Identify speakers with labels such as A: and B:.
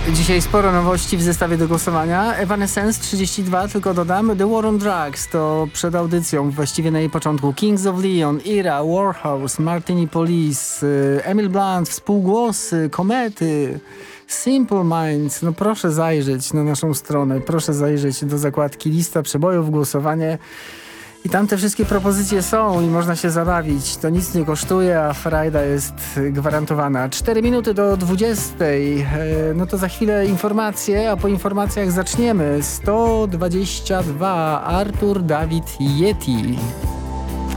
A: Dzisiaj sporo nowości w zestawie do głosowania. Evanescence 32, tylko dodam. The War on Drugs to przed audycją, właściwie na jej początku. Kings of Leon, Ira, Warhouse, Martini Police, Emil Blunt, Współgłosy, Komety, Simple Minds. No proszę zajrzeć na naszą stronę, proszę zajrzeć do zakładki Lista Przebojów, głosowanie. I tam te wszystkie propozycje są i można się zabawić. To nic nie kosztuje, a frajda jest gwarantowana. 4 minuty do 20. No to za chwilę informacje, a po informacjach zaczniemy. 122. Artur Dawid Yeti.